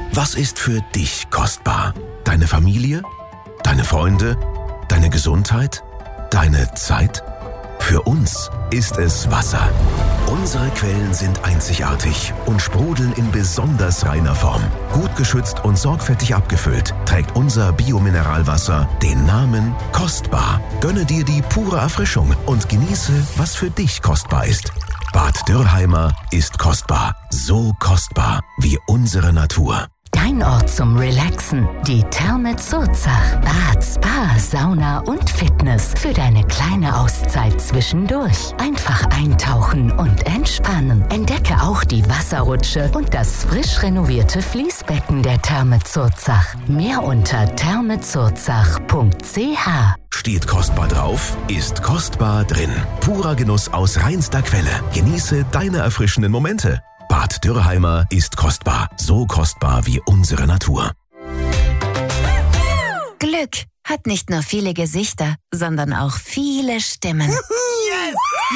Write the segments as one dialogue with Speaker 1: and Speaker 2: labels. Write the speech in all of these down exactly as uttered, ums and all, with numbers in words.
Speaker 1: Was ist für dich kostbar? Deine Familie? Deine Freunde? Deine Gesundheit? Deine Zeit? Für uns ist es Wasser. Unsere Quellen sind einzigartig und sprudeln in besonders reiner Form. Gut geschützt und sorgfältig abgefüllt trägt unser Biomineralwasser den Namen Kostbar. Gönne dir die pure Erfrischung und genieße, was für dich kostbar ist. Bad Dürrheimer ist kostbar. So kostbar wie unsere Natur.
Speaker 2: Dein Ort zum Relaxen. Die Therme Zurzach. Bad, Spa, Sauna und Fitness. Für deine kleine Auszeit zwischendurch. Einfach eintauchen und entspannen. Entdecke auch die Wasserrutsche und das frisch renovierte Fließbecken der Therme Zurzach. Mehr unter thermezurzach punkt c h.
Speaker 1: Steht kostbar drauf, ist kostbar drin. Purer Genuss aus reinster Quelle. Genieße deine erfrischenden Momente. Bad Dürrheimer ist kostbar. So kostbar wie unsere Natur.
Speaker 3: Glück hat nicht nur viele Gesichter, sondern auch viele Stimmen.
Speaker 4: Yes!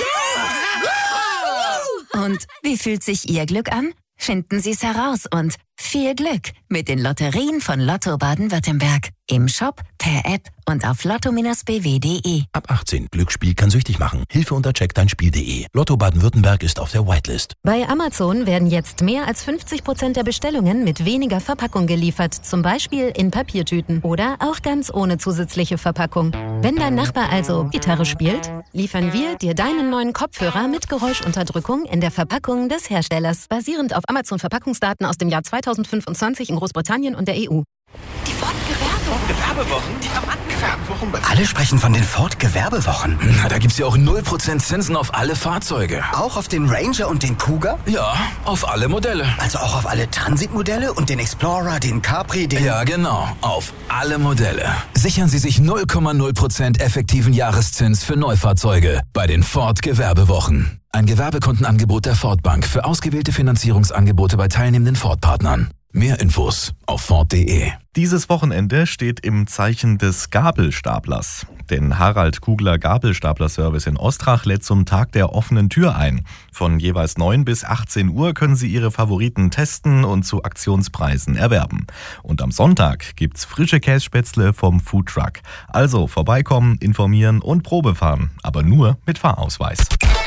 Speaker 4: Yeah!
Speaker 3: Und wie fühlt sich Ihr Glück an? Finden Sie es heraus und viel Glück mit den Lotterien von Lotto Baden-Württemberg. Im Shop, per App und auf lotto Bindestrich b w punkt de.
Speaker 5: Ab achtzehn. Glücksspiel kann süchtig machen. Hilfe unter check dein Spiel punkt de. Lotto Baden-Württemberg ist auf der Whitelist.
Speaker 6: Bei Amazon werden jetzt mehr als fünfzig Prozent der Bestellungen mit weniger Verpackung geliefert. Zum Beispiel in Papiertüten oder auch ganz ohne zusätzliche Verpackung. Wenn dein Nachbar also Gitarre spielt, liefern wir dir deinen neuen Kopfhörer mit Geräuschunterdrückung in der Verpackung des Herstellers. Basierend auf Amazon-Verpackungsdaten aus dem Jahr zweitausendfünfundzwanzig in Großbritannien und der E U.
Speaker 4: Die Ford-Gewerbewochen, die haben Gewerbewochen.
Speaker 7: Alle sprechen von den Ford-Gewerbewochen.
Speaker 8: Na, da gibt's ja auch null Prozent Zinsen auf alle Fahrzeuge.
Speaker 7: Auch auf den Ranger und den Kuga?
Speaker 8: Ja, auf alle Modelle.
Speaker 7: Also auch auf alle Transit-Modelle und den Explorer, den Capri, den...
Speaker 8: Ja, genau, auf alle Modelle. Sichern Sie sich null Komma null Prozent effektiven Jahreszins für Neufahrzeuge bei den Ford-Gewerbewochen. Ein Gewerbekontenangebot der Ford Bank für ausgewählte Finanzierungsangebote bei teilnehmenden Ford-Partnern. Mehr Infos auf ford punkt de.
Speaker 9: Dieses Wochenende steht im Zeichen des Gabelstaplers. Denn Harald Kugler Gabelstapler-Service in Ostrach lädt zum Tag der offenen Tür ein. Von jeweils neun bis achtzehn Uhr können Sie Ihre Favoriten testen und zu Aktionspreisen erwerben. Und am Sonntag gibt's frische Kässpätzle vom Foodtruck. Also vorbeikommen, informieren und Probe fahren. Aber nur mit Fahrausweis.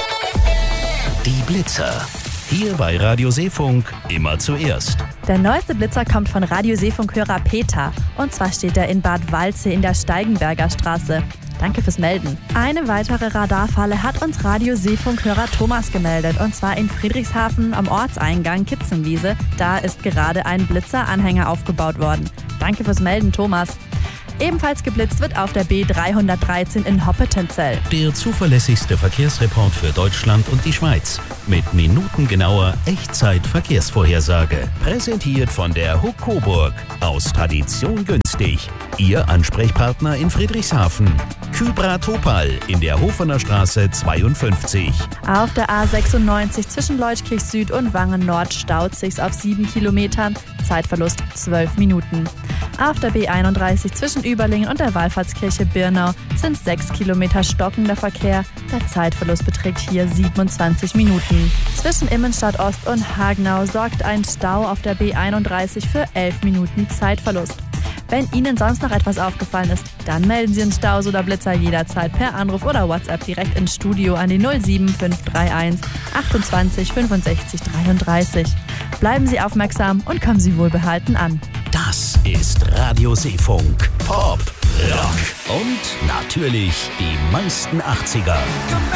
Speaker 10: Die Blitzer. Hier bei Radio Seefunk immer zuerst.
Speaker 11: Der neueste Blitzer kommt von Radio Seefunk-Hörer Peter. Und zwar steht er in Bad Waldsee in der Steigenberger Straße. Danke fürs Melden. Eine weitere Radarfalle hat uns Radio Seefunk-Hörer Thomas gemeldet. Und zwar in Friedrichshafen am Ortseingang Kitzenwiese. Da ist gerade ein Blitzeranhänger aufgebaut worden. Danke fürs Melden, Thomas. Ebenfalls geblitzt wird auf der B dreihundertdreizehn in Hoppetenzell.
Speaker 10: Der zuverlässigste Verkehrsreport für Deutschland und die Schweiz. Mit minutengenauer Echtzeit-Verkehrsvorhersage. Präsentiert von der Huck Coburg. Aus Tradition günstig. Ihr Ansprechpartner in Friedrichshafen. Kybra Topal in der Hofener Straße zweiundfünfzig.
Speaker 11: Auf der A sechsundneunzig zwischen Leutkirch Süd und Wangen Nord staut sich's auf sieben Kilometern. Zeitverlust zwölf Minuten. Auf der B einunddreißig zwischen Überlingen und der Wallfahrtskirche Birnau sind sechs Kilometer stockender Verkehr. Der Zeitverlust beträgt hier siebenundzwanzig Minuten. Zwischen Immenstadt Ost und Hagenau sorgt ein Stau auf der B einunddreißig für elf Minuten Zeitverlust. Wenn Ihnen sonst noch etwas aufgefallen ist, dann melden Sie uns Staus oder Blitzer jederzeit per Anruf oder WhatsApp direkt ins Studio an die null sieben fünf drei eins achtundzwanzig fünfundsechzig dreiunddreißig. Bleiben Sie aufmerksam und kommen Sie wohlbehalten an.
Speaker 10: Das ist Radio Seefunk. Pop, Rock und natürlich die meisten achtziger.